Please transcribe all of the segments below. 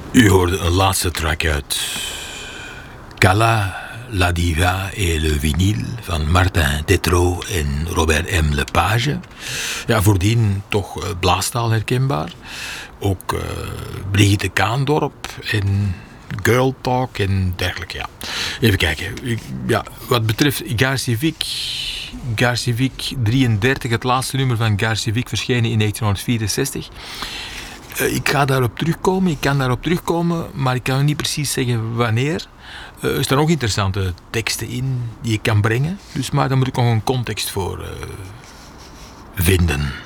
U hoorde een laatste track uit Cala, La Diva et le Vinyle van Martin Tétrault en Robert M. Lepage. Ja, voordien toch blaastaal herkenbaar. Ook Brigitte Kaandorp en Girl Talk en dergelijke. Ja. Even kijken. Wat betreft Garcivic 33, het laatste nummer van Garcivic verschenen in 1964. Ik ga daarop terugkomen, ik kan daarop terugkomen, maar ik kan niet precies zeggen wanneer. Er staan ook interessante teksten in die ik kan brengen, dus maar daar moet ik nog een context voor vinden.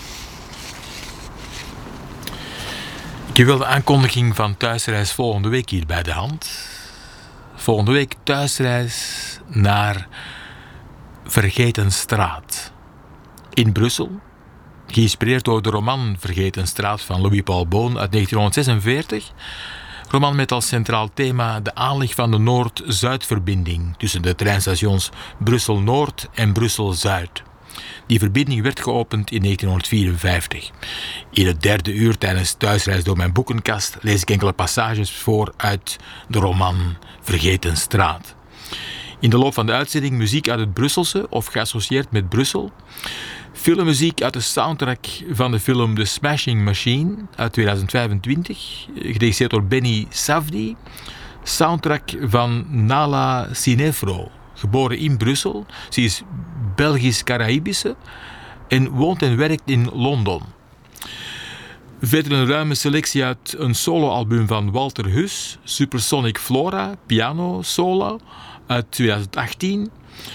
Ik heb wel de aankondiging van thuisreis volgende week hier bij de hand. Volgende week thuisreis naar Vergetenstraat in Brussel. Geïnspireerd door de roman Vergetenstraat van Louis-Paul Beaune uit 1946. Roman met als centraal thema de aanleg van de Noord-Zuidverbinding tussen de treinstations Brussel-Noord en Brussel-Zuid. Die verbinding werd geopend in 1954. In het derde uur tijdens thuisreis door mijn boekenkast lees ik enkele passages voor uit de roman Vergetenstraat. In de loop van de uitzending muziek uit het Brusselse of geassocieerd met Brussel. Filmmuziek uit de soundtrack van de film The Smashing Machine uit 2025, geregisseerd door Benny Safdie. Soundtrack van Nala Cinefro, geboren in Brussel. Ze is Belgisch-Caraïbische en woont en werkt in Londen. Verder een ruime selectie uit een soloalbum van Walter Hus, Supersonic Flora, piano solo uit 2018.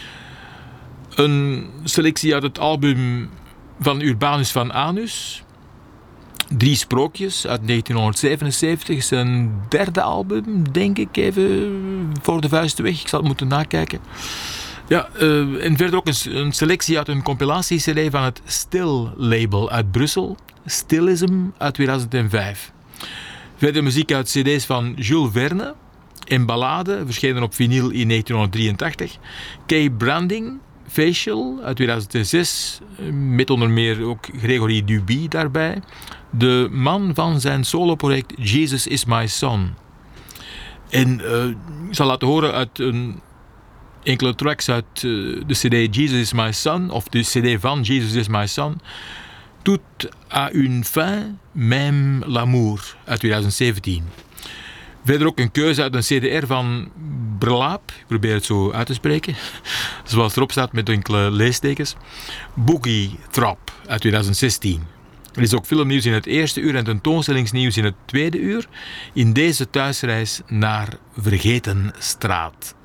Een selectie uit het album van Urbanus van Anus. 3 sprookjes uit 1977. Zijn derde album, denk ik, even voor de vuist weg. Ik zal het moeten nakijken. Ja, en verder ook een selectie uit een compilatie-cd van het Still-label uit Brussel. Stillism uit 2005. Verder muziek uit cd's van Jules Verne en Ballade, verschenen op vinyl in 1983. Kay Branding, Facial uit 2006, met onder meer ook Gregory Duby daarbij. De man van zijn soloproject Jesus is My Son. En ik zal laten horen uit enkele tracks uit de cd Jesus is My Son, of de cd van Jesus is My Son. Tout a une fin, même l'amour uit 2017. Verder ook een keuze uit een CDR van Brlaap. Ik probeer het zo uit te spreken. Zoals erop staat met enkele leestekens. Boogie Trap uit 2016. Er is ook filmnieuws in het eerste uur en tentoonstellingsnieuws in het tweede uur. In deze thuisreis naar Vergetenstraat.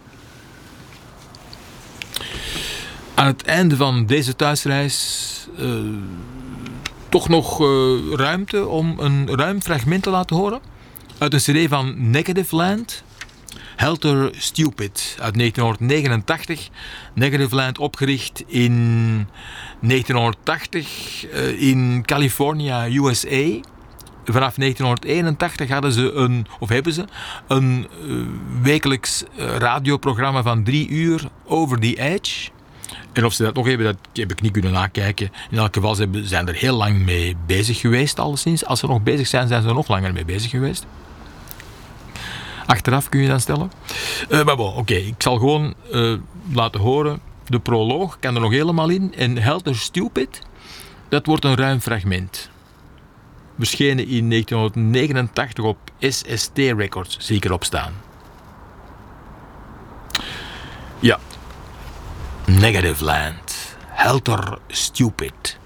Aan het einde van deze thuisreis toch nog ruimte om een ruim fragment te laten horen. Uit een cd van Negative Land, Helter Stupid uit 1989. Negative Land opgericht in 1980 in California, USA. Vanaf 1981 hebben ze een wekelijks radioprogramma van 3 uur Over the Edge. En of ze dat nog hebben, dat heb ik niet kunnen nakijken. In elk geval zijn er heel lang mee bezig geweest, alleszins. Als ze nog bezig zijn, zijn ze er nog langer mee bezig geweest. Achteraf kun je dan stellen. Maar bon, oké. Ik zal gewoon laten horen. De proloog kan er nog helemaal in. En Helter Stupid, dat wordt een ruim fragment. Verschenen in 1989 op SST Records, zie ik erop staan. Ja. Negative Land. Helter Stupid.